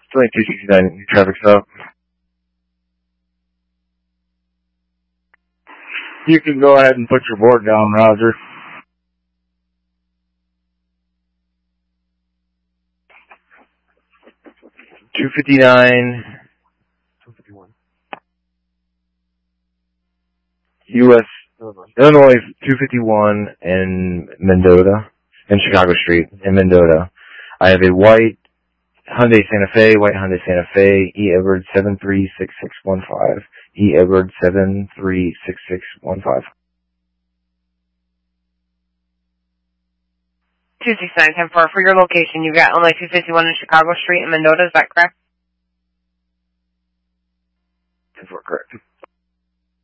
It's only 269 traffic stop. You can go ahead and put your board down, Roger. $259. U.S. Illinois 251 in Mendota, in Chicago Street in Mendota. I have a white Hyundai Santa Fe, E. Edward 736615, E. Edward 736615. 269-10-4, for your location, you've got Illinois 251 in Chicago Street in Mendota, is that correct? 10-4, correct.